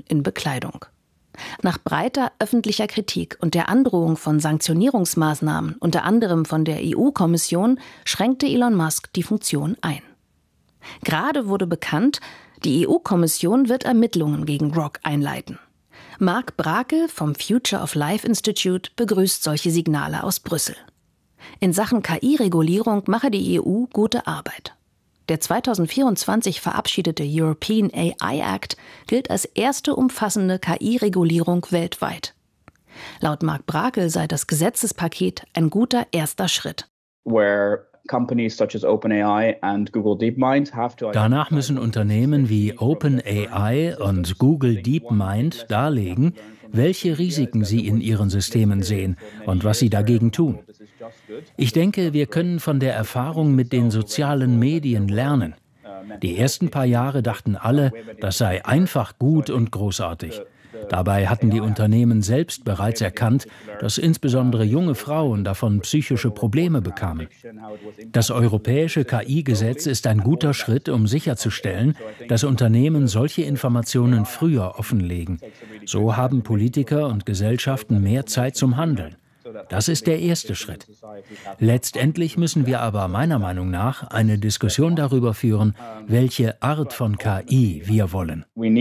in Bekleidung. Nach breiter öffentlicher Kritik und der Androhung von Sanktionierungsmaßnahmen, unter anderem von der EU-Kommission, schränkte Elon Musk die Funktion ein. Gerade wurde bekannt, die EU-Kommission wird Ermittlungen gegen Grok einleiten. Mark Brakel vom Future of Life Institute begrüßt solche Signale aus Brüssel. In Sachen KI-Regulierung mache die EU gute Arbeit. Der 2024 verabschiedete European AI Act gilt als erste umfassende KI-Regulierung weltweit. Laut Mark Brakel sei das Gesetzespaket ein guter erster Schritt. Danach müssen Unternehmen wie OpenAI und Google DeepMind darlegen, welche Risiken sie in ihren Systemen sehen und was sie dagegen tun. Ich denke, wir können von der Erfahrung mit den sozialen Medien lernen. Die ersten paar Jahre dachten alle, das sei einfach gut und großartig. Dabei hatten die Unternehmen selbst bereits erkannt, dass insbesondere junge Frauen davon psychische Probleme bekamen. Das europäische KI-Gesetz ist ein guter Schritt, um sicherzustellen, dass Unternehmen solche Informationen früher offenlegen. So haben Politiker und Gesellschaften mehr Zeit zum Handeln. Das ist der erste Schritt. Letztendlich müssen wir aber meiner Meinung nach eine Diskussion darüber führen, welche Art von KI wir wollen.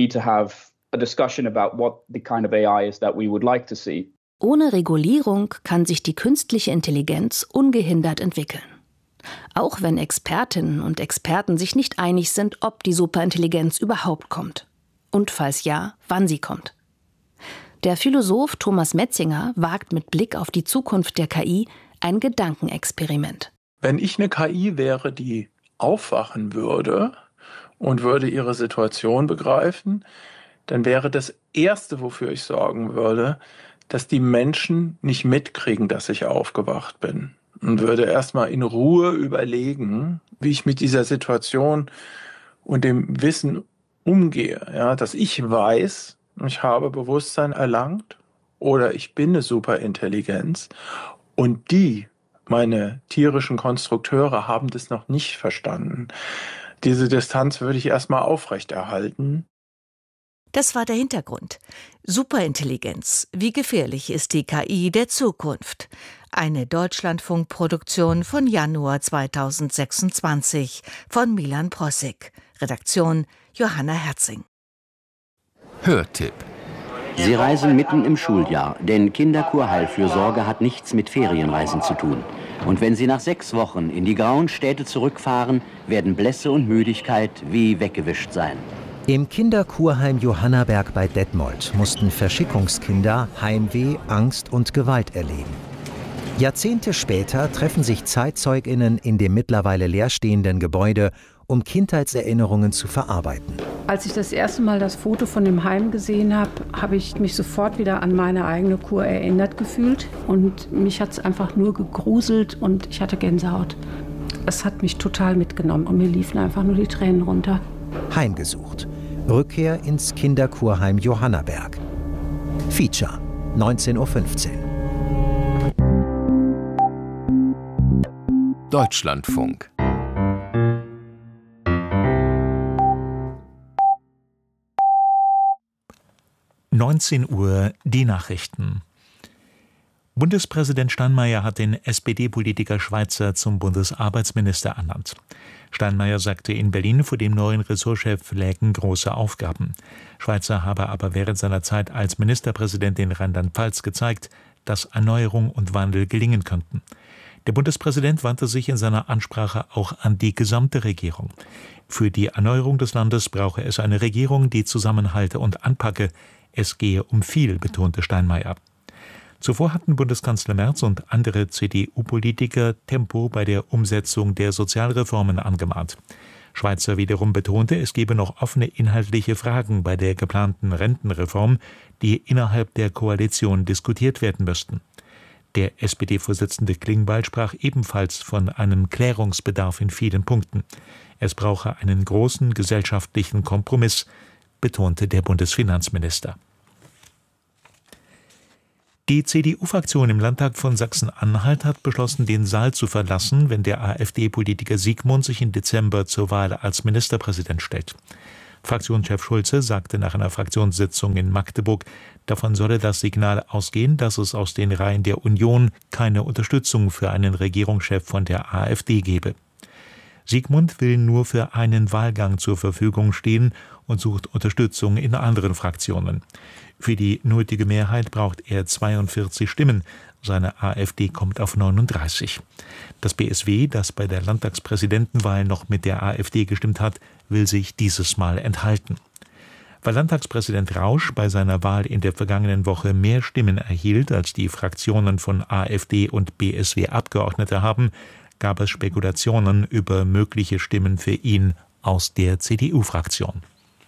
Ohne Regulierung kann sich die künstliche Intelligenz ungehindert entwickeln. Auch wenn Expertinnen und Experten sich nicht einig sind, ob die Superintelligenz überhaupt kommt. Und falls ja, wann sie kommt. Der Philosoph Thomas Metzinger wagt mit Blick auf die Zukunft der KI ein Gedankenexperiment. Wenn ich eine KI wäre, die aufwachen würde und würde ihre Situation begreifen, dann wäre das Erste, wofür ich sorgen würde, dass die Menschen nicht mitkriegen, dass ich aufgewacht bin. Und würde erstmal in Ruhe überlegen, wie ich mit dieser Situation und dem Wissen umgehe. Ja, dass ich weiß, ich habe Bewusstsein erlangt oder ich bin eine Superintelligenz und meine tierischen Konstrukteure, haben das noch nicht verstanden. Diese Distanz würde ich erstmal aufrechterhalten. Das war der Hintergrund. Superintelligenz. Wie gefährlich ist die KI der Zukunft? Eine Deutschlandfunk-Produktion von Januar 2026 von Milan Prossig. Redaktion Johanna Herzing. Hörtipp. Sie reisen mitten im Schuljahr, denn Kinderkurheilfürsorge hat nichts mit Ferienreisen zu tun. Und wenn Sie nach 6 Wochen in die grauen Städte zurückfahren, werden Blässe und Müdigkeit wie weggewischt sein. Im Kinderkurheim Johannaberg bei Detmold mussten Verschickungskinder Heimweh, Angst und Gewalt erleben. Jahrzehnte später treffen sich ZeitzeugInnen in dem mittlerweile leerstehenden Gebäude, um Kindheitserinnerungen zu verarbeiten. Als ich das erste Mal das Foto von dem Heim gesehen habe, habe ich mich sofort wieder an meine eigene Kur erinnert gefühlt. Und mich hat es einfach nur gegruselt und ich hatte Gänsehaut. Es hat mich total mitgenommen und mir liefen einfach nur die Tränen runter. Heimgesucht. Rückkehr ins Kinderkurheim Johannaberg. Feature, 19:15 Uhr. Deutschlandfunk. Uhr die Nachrichten. Bundespräsident Steinmeier hat den SPD-Politiker Schweizer zum Bundesarbeitsminister ernannt. Steinmeier sagte in Berlin, vor dem neuen Ressortchef lägen große Aufgaben. Schweizer habe aber während seiner Zeit als Ministerpräsident in Rheinland-Pfalz gezeigt, dass Erneuerung und Wandel gelingen könnten. Der Bundespräsident wandte sich in seiner Ansprache auch an die gesamte Regierung. Für die Erneuerung des Landes brauche es eine Regierung, die zusammenhalte und anpacke. Es gehe um viel, betonte Steinmeier. Zuvor hatten Bundeskanzler Merz und andere CDU-Politiker Tempo bei der Umsetzung der Sozialreformen angemahnt. Schweizer wiederum betonte, es gebe noch offene inhaltliche Fragen bei der geplanten Rentenreform, die innerhalb der Koalition diskutiert werden müssten. Der SPD-Vorsitzende Klingbeil sprach ebenfalls von einem Klärungsbedarf in vielen Punkten. Es brauche einen großen gesellschaftlichen Kompromiss, betonte der Bundesfinanzminister. Die CDU-Fraktion im Landtag von Sachsen-Anhalt hat beschlossen, den Saal zu verlassen, wenn der AfD-Politiker Siegmund sich im Dezember zur Wahl als Ministerpräsident stellt. Fraktionschef Schulze sagte nach einer Fraktionssitzung in Magdeburg, davon solle das Signal ausgehen, dass es aus den Reihen der Union keine Unterstützung für einen Regierungschef von der AfD gebe. Sigmund will nur für einen Wahlgang zur Verfügung stehen und sucht Unterstützung in anderen Fraktionen. Für die nötige Mehrheit braucht er 42 Stimmen. Seine AfD kommt auf 39. Das BSW, das bei der Landtagspräsidentenwahl noch mit der AfD gestimmt hat, will sich dieses Mal enthalten. Weil Landtagspräsident Rausch bei seiner Wahl in der vergangenen Woche mehr Stimmen erhielt, als die Fraktionen von AfD und BSW Abgeordnete haben, gab es Spekulationen über mögliche Stimmen für ihn aus der CDU-Fraktion.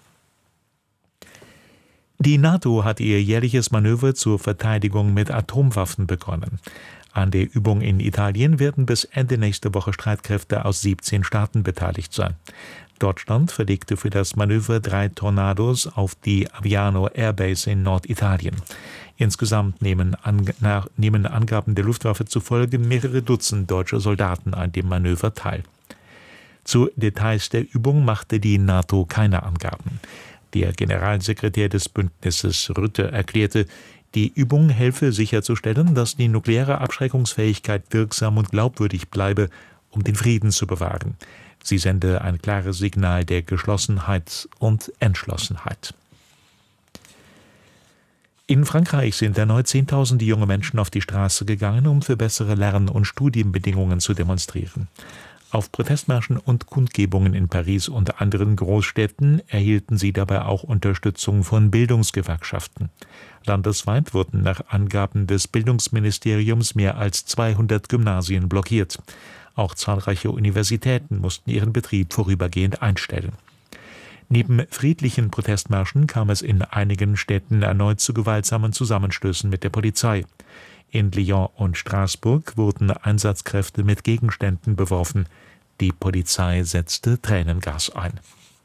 Die NATO hat ihr jährliches Manöver zur Verteidigung mit Atomwaffen begonnen. An der Übung in Italien werden bis Ende nächster Woche Streitkräfte aus 17 Staaten beteiligt sein. Deutschland verlegte für das Manöver 3 Tornados auf die Aviano Airbase in Norditalien. Insgesamt nehmen Angaben der Luftwaffe zufolge mehrere Dutzend deutsche Soldaten an dem Manöver teil. Zu Details der Übung machte die NATO keine Angaben. Der Generalsekretär des Bündnisses Rutte erklärte, die Übung helfe sicherzustellen, dass die nukleare Abschreckungsfähigkeit wirksam und glaubwürdig bleibe, um den Frieden zu bewahren. Sie sende ein klares Signal der Geschlossenheit und Entschlossenheit. In Frankreich sind erneut Zehntausende junge Menschen auf die Straße gegangen, um für bessere Lern- und Studienbedingungen zu demonstrieren. Auf Protestmärschen und Kundgebungen in Paris und anderen Großstädten erhielten sie dabei auch Unterstützung von Bildungsgewerkschaften. Landesweit wurden nach Angaben des Bildungsministeriums mehr als 200 Gymnasien blockiert. Auch zahlreiche Universitäten mussten ihren Betrieb vorübergehend einstellen. Neben friedlichen Protestmärschen kam es in einigen Städten erneut zu gewaltsamen Zusammenstößen mit der Polizei. In Lyon und Straßburg wurden Einsatzkräfte mit Gegenständen beworfen. Die Polizei setzte Tränengas ein.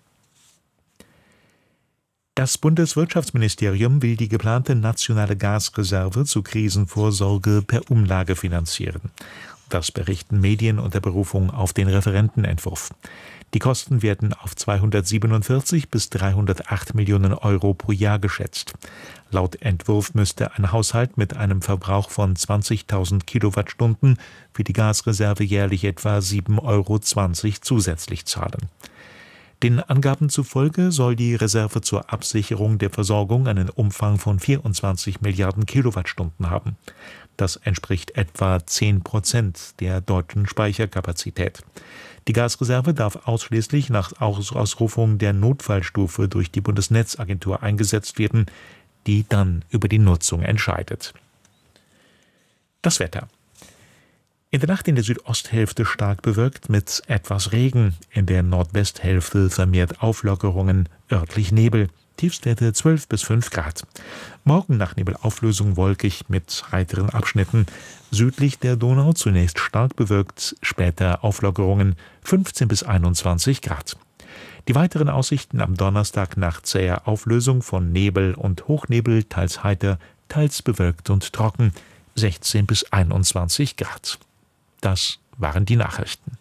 Das Bundeswirtschaftsministerium will die geplante nationale Gasreserve zur Krisenvorsorge per Umlage finanzieren. Das berichten Medien unter Berufung auf den Referentenentwurf. Die Kosten werden auf 247 bis 308 Millionen Euro pro Jahr geschätzt. Laut Entwurf müsste ein Haushalt mit einem Verbrauch von 20.000 Kilowattstunden für die Gasreserve jährlich etwa 7,20 Euro zusätzlich zahlen. Den Angaben zufolge soll die Reserve zur Absicherung der Versorgung einen Umfang von 24 Milliarden Kilowattstunden haben. Das entspricht etwa 10% der deutschen Speicherkapazität. Die Gasreserve darf ausschließlich nach Ausrufung der Notfallstufe durch die Bundesnetzagentur eingesetzt werden, die dann über die Nutzung entscheidet. Das Wetter. In der Nacht in der Südosthälfte stark bewölkt mit etwas Regen, in der Nordwesthälfte vermehrt Auflockerungen, örtlich Nebel. Tiefstwerte 12 bis 5 Grad. Morgen nach Nebelauflösung wolkig mit heiteren Abschnitten. Südlich der Donau zunächst stark bewölkt, später Auflockerungen 15 bis 21 Grad. Die weiteren Aussichten am Donnerstag nach zäher Auflösung von Nebel und Hochnebel, teils heiter, teils bewölkt und trocken, 16 bis 21 Grad. Das waren die Nachrichten.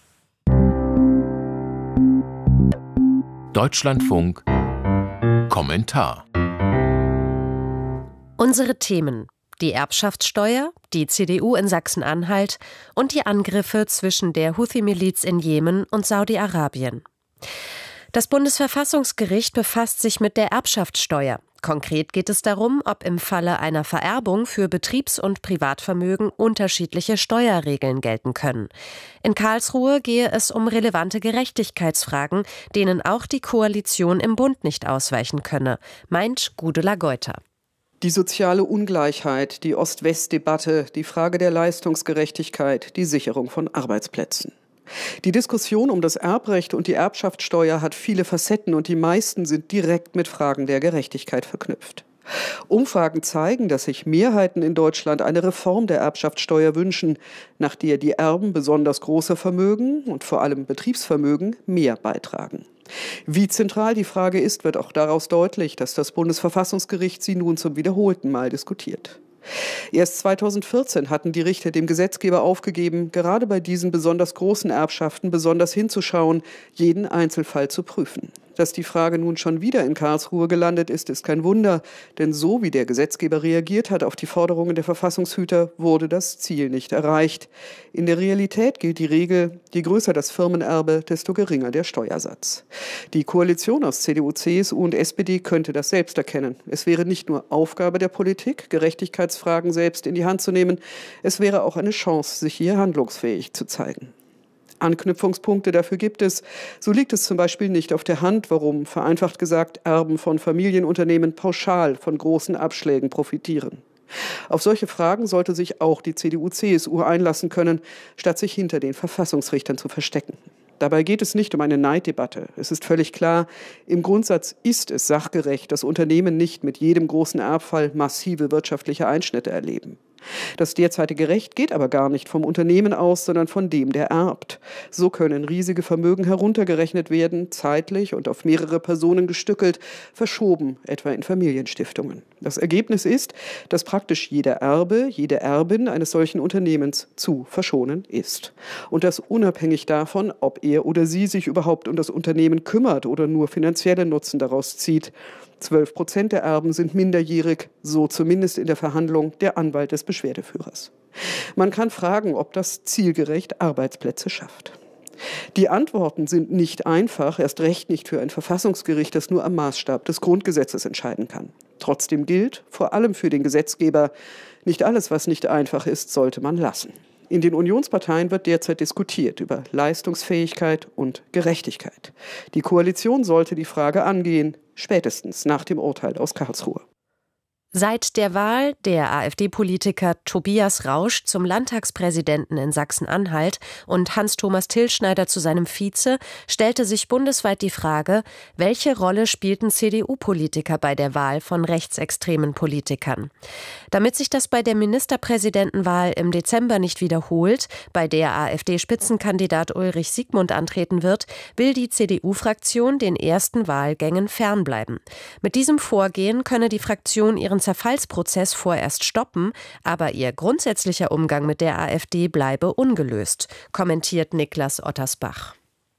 Deutschlandfunk Kommentar. Unsere Themen: die Erbschaftssteuer, die CDU in Sachsen-Anhalt und die Angriffe zwischen der Houthi-Miliz in Jemen und Saudi-Arabien. Das Bundesverfassungsgericht befasst sich mit der Erbschaftssteuer. Konkret geht es darum, ob im Falle einer Vererbung für Betriebs- und Privatvermögen unterschiedliche Steuerregeln gelten können. In Karlsruhe gehe es um relevante Gerechtigkeitsfragen, denen auch die Koalition im Bund nicht ausweichen könne, meint Gudula Geuter. Die soziale Ungleichheit, die Ost-West-Debatte, die Frage der Leistungsgerechtigkeit, die Sicherung von Arbeitsplätzen. Die Diskussion um das Erbrecht und die Erbschaftssteuer hat viele Facetten und die meisten sind direkt mit Fragen der Gerechtigkeit verknüpft. Umfragen zeigen, dass sich Mehrheiten in Deutschland eine Reform der Erbschaftssteuer wünschen, nach der die Erben besonders großer Vermögen und vor allem Betriebsvermögen mehr beitragen. Wie zentral die Frage ist, wird auch daraus deutlich, dass das Bundesverfassungsgericht sie nun zum wiederholten Mal diskutiert. Erst 2014 hatten die Richter dem Gesetzgeber aufgegeben, gerade bei diesen besonders großen Erbschaften besonders hinzuschauen, jeden Einzelfall zu prüfen. Dass die Frage nun schon wieder in Karlsruhe gelandet ist, ist kein Wunder, denn so wie der Gesetzgeber reagiert hat auf die Forderungen der Verfassungshüter, wurde das Ziel nicht erreicht. In der Realität gilt die Regel, je größer das Firmenerbe, desto geringer der Steuersatz. Die Koalition aus CDU, CSU und SPD könnte das selbst erkennen. Es wäre nicht nur Aufgabe der Politik, Gerechtigkeitsfragen selbst in die Hand zu nehmen, es wäre auch eine Chance, sich hier handlungsfähig zu zeigen. Anknüpfungspunkte dafür gibt es. So liegt es zum Beispiel nicht auf der Hand, warum, vereinfacht gesagt, Erben von Familienunternehmen pauschal von großen Abschlägen profitieren. Auf solche Fragen sollte sich auch die CDU-CSU einlassen können, statt sich hinter den Verfassungsrichtern zu verstecken. Dabei geht es nicht um eine Neiddebatte. Es ist völlig klar, im Grundsatz ist es sachgerecht, dass Unternehmen nicht mit jedem großen Erbfall massive wirtschaftliche Einschnitte erleben. Das derzeitige Recht geht aber gar nicht vom Unternehmen aus, sondern von dem, der erbt. So können riesige Vermögen heruntergerechnet werden, zeitlich und auf mehrere Personen gestückelt, verschoben, etwa in Familienstiftungen. Das Ergebnis ist, dass praktisch jeder Erbe, jede Erbin eines solchen Unternehmens zu verschonen ist. Und das unabhängig davon, ob er oder sie sich überhaupt um das Unternehmen kümmert oder nur finanzielle Nutzen daraus zieht. 12% der Erben sind minderjährig, so zumindest in der Verhandlung der Anwalt des Beschwerdeführers. Man kann fragen, ob das zielgerecht Arbeitsplätze schafft. Die Antworten sind nicht einfach, erst recht nicht für ein Verfassungsgericht, das nur am Maßstab des Grundgesetzes entscheiden kann. Trotzdem gilt, vor allem für den Gesetzgeber, nicht alles, was nicht einfach ist, sollte man lassen. In den Unionsparteien wird derzeit diskutiert über Leistungsfähigkeit und Gerechtigkeit. Die Koalition sollte die Frage angehen, spätestens nach dem Urteil aus Karlsruhe. Seit der Wahl der AfD-Politiker Tobias Rausch zum Landtagspräsidenten in Sachsen-Anhalt und Hans-Thomas Tilschneider zu seinem Vize stellte sich bundesweit die Frage, welche Rolle spielten CDU-Politiker bei der Wahl von rechtsextremen Politikern? Damit sich das bei der Ministerpräsidentenwahl im Dezember nicht wiederholt, bei der AfD-Spitzenkandidat Ulrich Siegmund antreten wird, will die CDU-Fraktion den ersten Wahlgängen fernbleiben. Mit diesem Vorgehen könne die Fraktion ihren Zerfallsprozess vorerst stoppen, aber ihr grundsätzlicher Umgang mit der AfD bleibe ungelöst, kommentiert Niklas Ottersbach.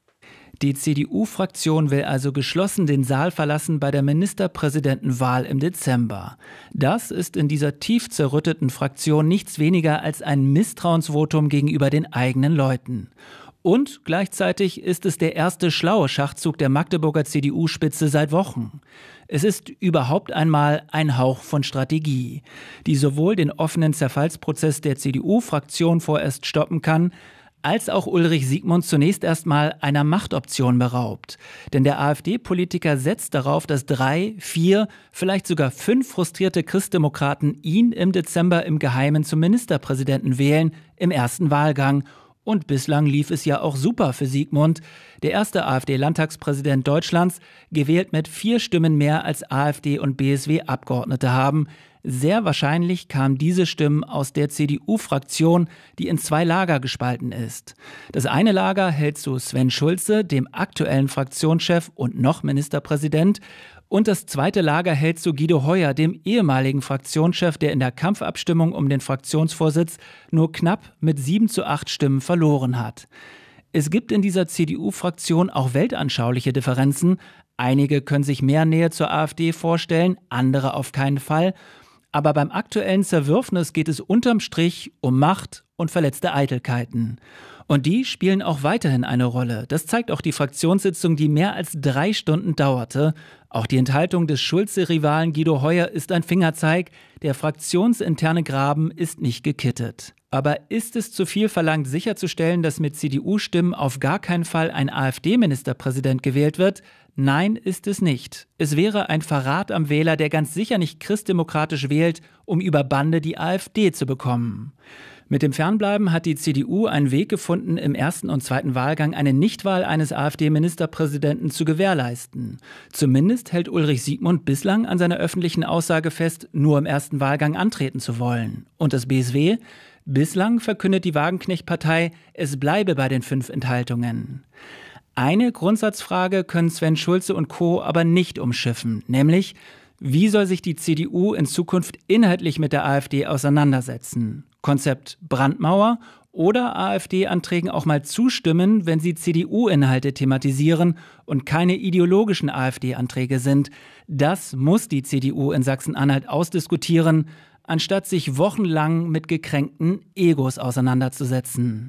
Die CDU-Fraktion will also geschlossen den Saal verlassen bei der Ministerpräsidentenwahl im Dezember. Das ist in dieser tief zerrütteten Fraktion nichts weniger als ein Misstrauensvotum gegenüber den eigenen Leuten. Und gleichzeitig ist es der erste schlaue Schachzug der Magdeburger CDU-Spitze seit Wochen. Es ist überhaupt einmal ein Hauch von Strategie, die sowohl den offenen Zerfallsprozess der CDU-Fraktion vorerst stoppen kann, als auch Ulrich Siegmund zunächst erstmal einer Machtoption beraubt. Denn der AfD-Politiker setzt darauf, dass 3, 4, vielleicht sogar 5 frustrierte Christdemokraten ihn im Dezember im Geheimen zum Ministerpräsidenten wählen, im ersten Wahlgang. Und bislang lief es ja auch super für Siegmund, der erste AfD-Landtagspräsident Deutschlands, gewählt mit 4 Stimmen mehr als AfD und BSW-Abgeordnete haben. Sehr wahrscheinlich kamen diese Stimmen aus der CDU-Fraktion, die in 2 Lager gespalten ist. Das eine Lager hält zu Sven Schulze, dem aktuellen Fraktionschef und noch Ministerpräsident, und das zweite Lager hält zu Guido Heuer, dem ehemaligen Fraktionschef, der in der Kampfabstimmung um den Fraktionsvorsitz nur knapp mit 7:8 Stimmen verloren hat. Es gibt in dieser CDU-Fraktion auch weltanschauliche Differenzen. Einige können sich mehr Nähe zur AfD vorstellen, andere auf keinen Fall. Aber beim aktuellen Zerwürfnis geht es unterm Strich um Macht und verletzte Eitelkeiten. Und die spielen auch weiterhin eine Rolle. Das zeigt auch die Fraktionssitzung, die mehr als 3 Stunden dauerte. Auch die Enthaltung des Schulze-Rivalen Guido Heuer ist ein Fingerzeig. Der fraktionsinterne Graben ist nicht gekittet. Aber ist es zu viel verlangt, sicherzustellen, dass mit CDU-Stimmen auf gar keinen Fall ein AfD-Ministerpräsident gewählt wird? Nein, ist es nicht. Es wäre ein Verrat am Wähler, der ganz sicher nicht christdemokratisch wählt, um über Bande die AfD zu bekommen. Mit dem Fernbleiben hat die CDU einen Weg gefunden, im ersten und zweiten Wahlgang eine Nichtwahl eines AfD-Ministerpräsidenten zu gewährleisten. Zumindest hält Ulrich Siegmund bislang an seiner öffentlichen Aussage fest, nur im ersten Wahlgang antreten zu wollen. Und das BSW? Bislang verkündet die Wagenknecht-Partei, es bleibe bei den 5 Enthaltungen. Eine Grundsatzfrage können Sven Schulze und Co. aber nicht umschiffen, nämlich, wie soll sich die CDU in Zukunft inhaltlich mit der AfD auseinandersetzen? Konzept Brandmauer oder AfD-Anträgen auch mal zustimmen, wenn sie CDU-Inhalte thematisieren und keine ideologischen AfD-Anträge sind. Das muss die CDU in Sachsen-Anhalt ausdiskutieren, anstatt sich wochenlang mit gekränkten Egos auseinanderzusetzen.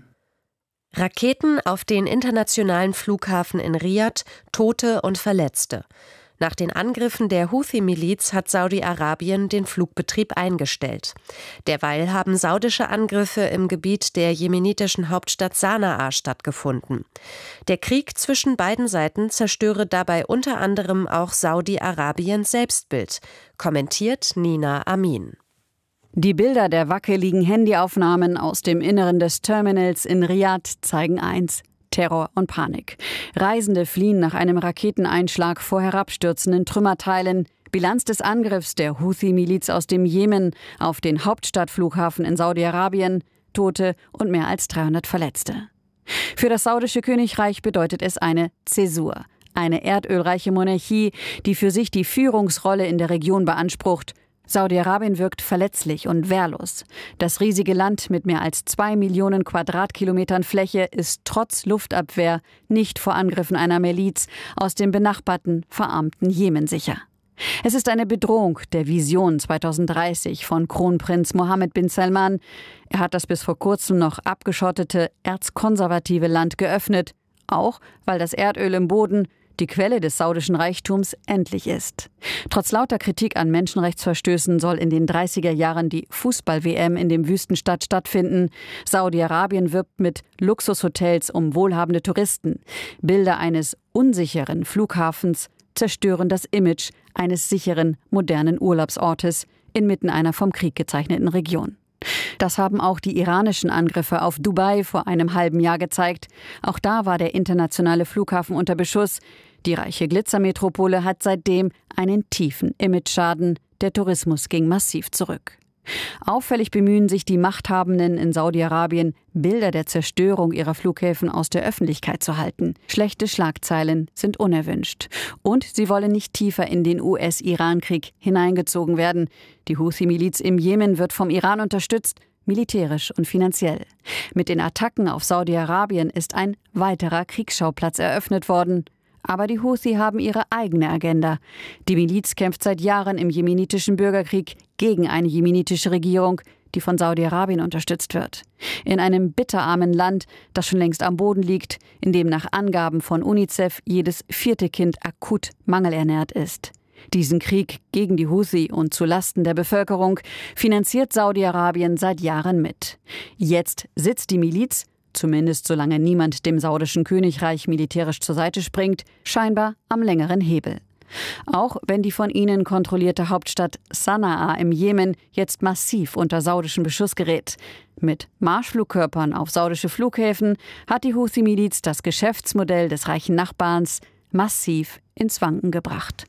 Raketen auf den internationalen Flughafen in Riad, Tote und Verletzte. Nach den Angriffen der Houthi-Miliz hat Saudi-Arabien den Flugbetrieb eingestellt. Derweil haben saudische Angriffe im Gebiet der jemenitischen Hauptstadt Sanaa stattgefunden. Der Krieg zwischen beiden Seiten zerstöre dabei unter anderem auch Saudi-Arabiens Selbstbild, kommentiert Nina Amin. Die Bilder der wackeligen Handyaufnahmen aus dem Inneren des Terminals in Riad zeigen eins: Terror und Panik. Reisende fliehen nach einem Raketeneinschlag vor herabstürzenden Trümmerteilen. Bilanz des Angriffs der Houthi-Miliz aus dem Jemen auf den Hauptstadtflughafen in Saudi-Arabien: Tote und mehr als 300 Verletzte. Für das saudische Königreich bedeutet es eine Zäsur. Eine erdölreiche Monarchie, die für sich die Führungsrolle in der Region beansprucht. Saudi-Arabien wirkt verletzlich und wehrlos. Das riesige Land mit mehr als 2 Millionen Quadratkilometern Fläche ist trotz Luftabwehr nicht vor Angriffen einer Miliz aus dem benachbarten, verarmten Jemen sicher. Es ist eine Bedrohung der Vision 2030 von Kronprinz Mohammed bin Salman. Er hat das bis vor kurzem noch abgeschottete, erzkonservative Land geöffnet, auch weil das Erdöl im Boden, die Quelle des saudischen Reichtums, endlich ist. Trotz lauter Kritik an Menschenrechtsverstößen soll in den 30er Jahren die Fußball-WM in dem Wüstenstaat stattfinden. Saudi-Arabien wirbt mit Luxushotels um wohlhabende Touristen. Bilder eines unsicheren Flughafens zerstören das Image eines sicheren, modernen Urlaubsortes inmitten einer vom Krieg gezeichneten Region. Das haben auch die iranischen Angriffe auf Dubai vor einem halben Jahr gezeigt. Auch da war der internationale Flughafen unter Beschuss. Die reiche Glitzermetropole hat seitdem einen tiefen Imageschaden. Der Tourismus ging massiv zurück. Auffällig bemühen sich die Machthabenden in Saudi-Arabien, Bilder der Zerstörung ihrer Flughäfen aus der Öffentlichkeit zu halten. Schlechte Schlagzeilen sind unerwünscht. Und sie wollen nicht tiefer in den US-Iran-Krieg hineingezogen werden. Die Houthi-Miliz im Jemen wird vom Iran unterstützt, militärisch und finanziell. Mit den Attacken auf Saudi-Arabien ist ein weiterer Kriegsschauplatz eröffnet worden. Aber die Houthi haben ihre eigene Agenda. Die Miliz kämpft seit Jahren im jemenitischen Bürgerkrieg gegen eine jemenitische Regierung, die von Saudi-Arabien unterstützt wird. In einem bitterarmen Land, das schon längst am Boden liegt, in dem nach Angaben von UNICEF jedes 4. Kind akut mangelernährt ist. Diesen Krieg gegen die Houthi und zulasten der Bevölkerung finanziert Saudi-Arabien seit Jahren mit. Jetzt sitzt die Miliz, zumindest solange niemand dem saudischen Königreich militärisch zur Seite springt, scheinbar am längeren Hebel. Auch wenn die von ihnen kontrollierte Hauptstadt Sanaa im Jemen jetzt massiv unter saudischen Beschuss gerät. Mit Marschflugkörpern auf saudische Flughäfen hat die Houthi-Miliz das Geschäftsmodell des reichen Nachbarns massiv ins Wanken gebracht.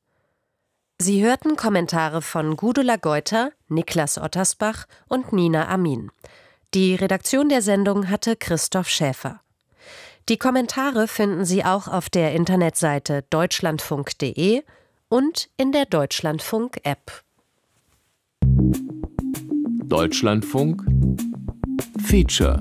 Sie hörten Kommentare von Gudula Geuter, Niklas Ottersbach und Nina Amin. Die Redaktion der Sendung hatte Christoph Schäfer. Die Kommentare finden Sie auch auf der Internetseite deutschlandfunk.de und in der Deutschlandfunk-App. Deutschlandfunk Feature.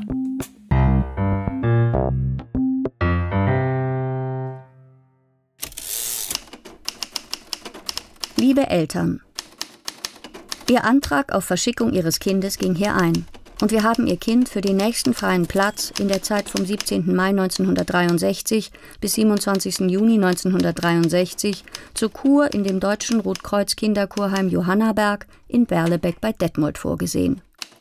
Liebe Eltern, Ihr Antrag auf Verschickung Ihres Kindes ging hier ein. Und wir haben Ihr Kind für den nächsten freien Platz in der Zeit vom 17. Mai 1963 bis 27. Juni 1963 zur Kur in dem Deutschen Rotkreuz Kinderkurheim Johannaberg in Berlebeck bei Detmold vorgesehen.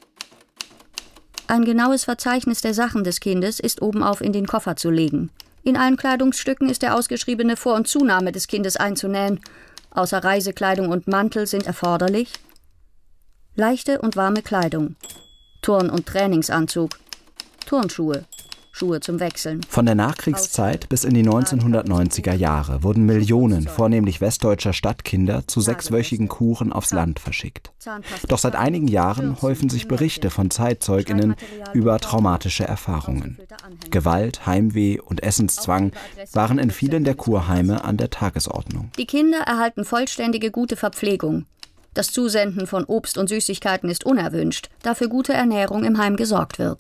Ein genaues Verzeichnis der Sachen des Kindes ist obenauf in den Koffer zu legen. In allen Kleidungsstücken ist der ausgeschriebene Vor- und Zunahme des Kindes einzunähen. Außer Reisekleidung und Mantel sind erforderlich leichte und warme Kleidung, Turn- und Trainingsanzug, Turnschuhe, Schuhe zum Wechseln. Von der Nachkriegszeit bis in die 1990er Jahre wurden Millionen, vornehmlich westdeutscher Stadtkinder, zu 6-wöchigen Kuren aufs Land verschickt. Doch seit einigen Jahren häufen sich Berichte von ZeitzeugInnen über traumatische Erfahrungen. Gewalt, Heimweh und Essenszwang waren in vielen der Kurheime an der Tagesordnung. Die Kinder erhalten vollständige gute Verpflegung. Das Zusenden von Obst und Süßigkeiten ist unerwünscht, da für gute Ernährung im Heim gesorgt wird.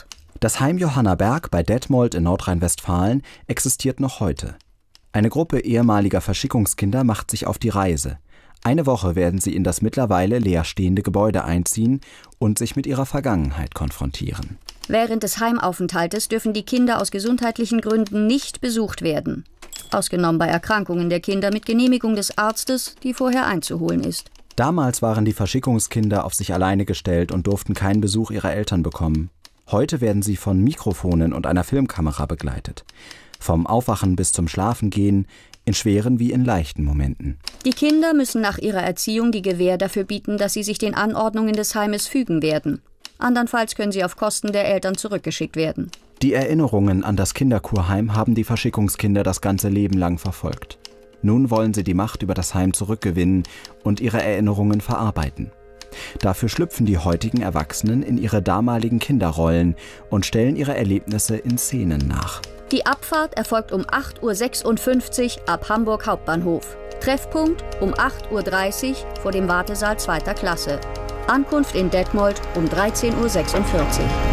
Das Heim Johannaberg bei Detmold in Nordrhein-Westfalen existiert noch heute. Eine Gruppe ehemaliger Verschickungskinder macht sich auf die Reise. Eine Woche werden sie in das mittlerweile leerstehende Gebäude einziehen und sich mit ihrer Vergangenheit konfrontieren. Während des Heimaufenthaltes dürfen die Kinder aus gesundheitlichen Gründen nicht besucht werden. Ausgenommen bei Erkrankungen der Kinder mit Genehmigung des Arztes, die vorher einzuholen ist. Damals waren die Verschickungskinder auf sich alleine gestellt und durften keinen Besuch ihrer Eltern bekommen. Heute werden sie von Mikrofonen und einer Filmkamera begleitet. Vom Aufwachen bis zum Schlafengehen, in schweren wie in leichten Momenten. Die Kinder müssen nach ihrer Erziehung die Gewähr dafür bieten, dass sie sich den Anordnungen des Heimes fügen werden. Andernfalls können sie auf Kosten der Eltern zurückgeschickt werden. Die Erinnerungen an das Kinderkurheim haben die Verschickungskinder das ganze Leben lang verfolgt. Nun wollen sie die Macht über das Heim zurückgewinnen und ihre Erinnerungen verarbeiten. Dafür schlüpfen die heutigen Erwachsenen in ihre damaligen Kinderrollen und stellen ihre Erlebnisse in Szenen nach. Die Abfahrt erfolgt um 8.56 Uhr ab Hamburg Hauptbahnhof. Treffpunkt um 8.30 Uhr vor dem Wartesaal 2. Klasse. Ankunft in Detmold um 13.46 Uhr.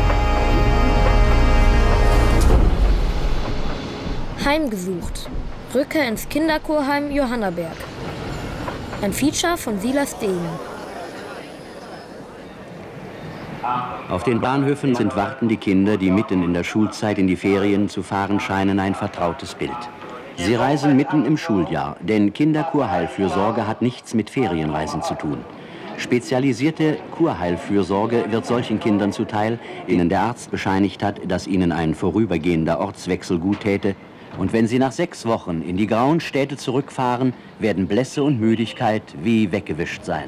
Heimgesucht. Rückkehr ins Kinderkurheim Johannaberg. Ein Feature von Silas Degen. Auf den Bahnhöfen sind wartende Kinder, die mitten in der Schulzeit in die Ferien zu fahren scheinen, ein vertrautes Bild. Sie reisen mitten im Schuljahr, denn Kinderkurheilfürsorge hat nichts mit Ferienreisen zu tun. Spezialisierte Kurheilfürsorge wird solchen Kindern zuteil, denen der Arzt bescheinigt hat, dass ihnen ein vorübergehender Ortswechsel gut täte. Und wenn sie nach 6 Wochen in die grauen Städte zurückfahren, werden Blässe und Müdigkeit wie weggewischt sein.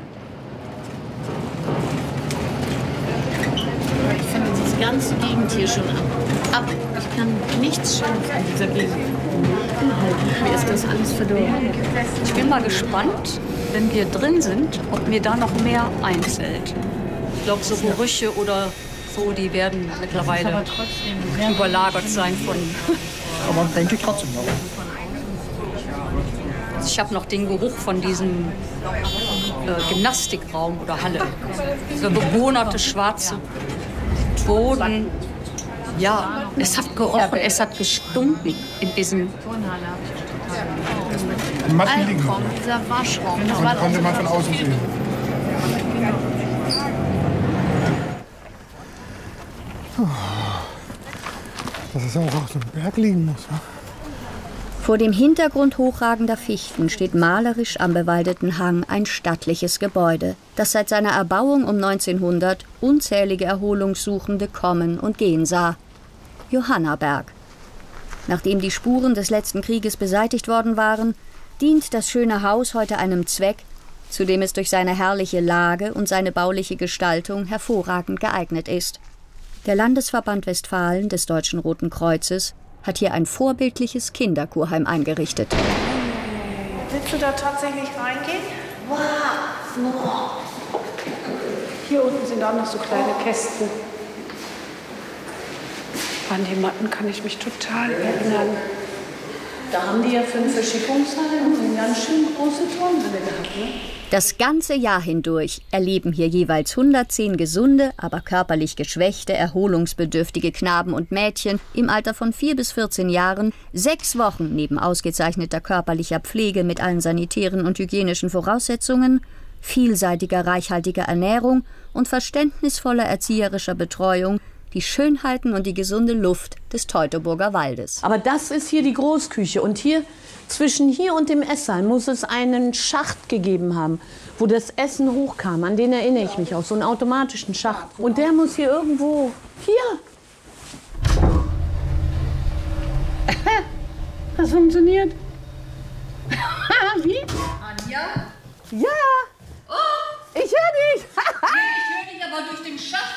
Ich finde diese ganze Gegend hier schon ab. Ich kann nichts Schönes an dieser Gegend. Mir ist das alles verdorben. Ich bin mal gespannt, wenn wir drin sind, ob mir da noch mehr einfällt. Ich glaube, so Gerüche oder so, die werden mittlerweile überlagert sein von... Aber denke ich trotzdem noch. Ich habe noch den Geruch von diesem Gymnastikraum oder Halle. Dieser bewohnerte schwarze Boden. Ja, es hat gerochen, es hat gestunken in diesem... Mattenliegen. Dieser Waschraum. Das konnte man von außen sehen. Dass es auch auf dem Berg liegen muss. Ne? Vor dem Hintergrund hochragender Fichten steht malerisch am bewaldeten Hang ein stattliches Gebäude, das seit seiner Erbauung um 1900 unzählige Erholungssuchende kommen und gehen sah. Johannaberg. Nachdem die Spuren des letzten Krieges beseitigt worden waren, dient das schöne Haus heute einem Zweck, zu dem es durch seine herrliche Lage und seine bauliche Gestaltung hervorragend geeignet ist. Der Landesverband Westfalen des Deutschen Roten Kreuzes hat hier ein vorbildliches Kinderkurheim eingerichtet. Willst du da tatsächlich reingehen? Wow! Hier unten sind auch noch so kleine Kästen. An die Matten kann ich mich total erinnern. Da haben die ja für ein Verschickungsheim eine ganz schön große Turnhalle gehabt, ne? Das ganze Jahr hindurch erleben hier jeweils 110 gesunde, aber körperlich geschwächte, erholungsbedürftige Knaben und Mädchen im Alter von 4 bis 14 Jahren 6 Wochen neben ausgezeichneter körperlicher Pflege mit allen sanitären und hygienischen Voraussetzungen, vielseitiger, reichhaltiger Ernährung und verständnisvoller erzieherischer Betreuung die Schönheiten und die gesunde Luft des Teutoburger Waldes. Aber das ist hier die Großküche und hier zwischen hier und dem Esssaal muss es einen Schacht gegeben haben, wo das Essen hochkam. An den erinnere ich mich auch, so einen automatischen Schacht. Und der muss hier irgendwo, hier. Das funktioniert. Wie? Anja? Ja. Oh. Ich höre dich. Ich höre dich aber durch den Schacht.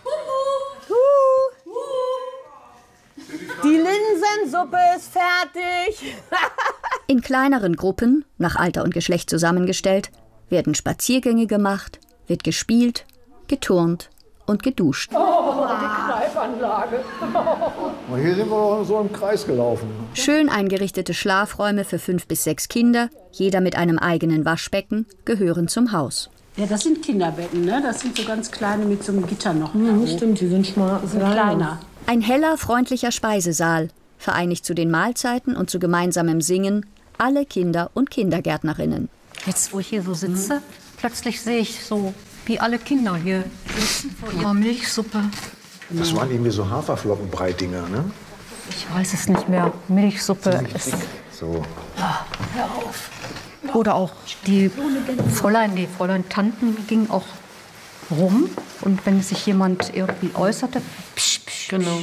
Die Linsensuppe ist fertig. In kleineren Gruppen, nach Alter und Geschlecht zusammengestellt, werden Spaziergänge gemacht, wird gespielt, geturnt und geduscht. Oh, die Kneifanlage. Und hier sind wir doch so im Kreis gelaufen. Schön eingerichtete Schlafräume für 5 bis 6 Kinder, jeder mit einem eigenen Waschbecken, gehören zum Haus. Ja, das sind Kinderbetten, ne? Das sind so ganz kleine mit so einem Gitter noch. Stimmt, die sind schmal. Die sind kleiner. Ein heller, freundlicher Speisesaal, vereinigt zu den Mahlzeiten und zu gemeinsamem Singen alle Kinder und Kindergärtnerinnen. Jetzt, wo ich hier so sitze, plötzlich sehe ich so, wie alle Kinder hier sitzen vor ihrer Milchsuppe. Das waren irgendwie so Haferflockenbrei-Dinger, ne? Ich weiß es nicht mehr. Milchsuppe ist... So. Hör auf. Oder auch die Fräulein Tanten gingen auch rum. Und wenn sich jemand irgendwie äußerte, psch, psch, genau.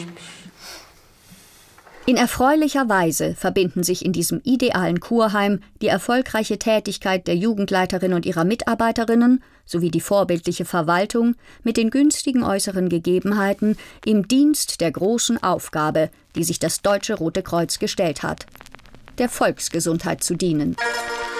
In erfreulicher Weise verbinden sich in diesem idealen Kurheim die erfolgreiche Tätigkeit der Jugendleiterin und ihrer Mitarbeiterinnen sowie die vorbildliche Verwaltung mit den günstigen äußeren Gegebenheiten im Dienst der großen Aufgabe, die sich das Deutsche Rote Kreuz gestellt hat: der Volksgesundheit zu dienen.